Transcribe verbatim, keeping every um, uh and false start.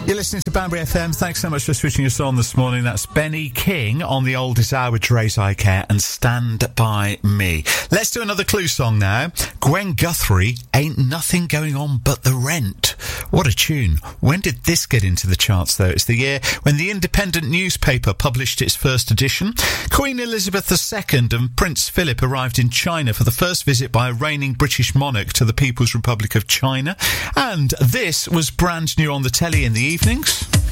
You're listening to Banbury F M. Thanks so much for switching us on this morning. That's Benny King on The Oldest Hour with Therese I Care and Stand By Me. Let's do another Clue song now. Gwen Guthrie, Ain't Nothing Going On But the Rent. What a tune. When did this get into the charts, though? It's the year when the Independent newspaper published its first edition. Queen Elizabeth the Second and Prince Philip arrived in China for the first visit by a reigning British monarch to the People's Republic of China. And this was brand new on the telly in the evenings.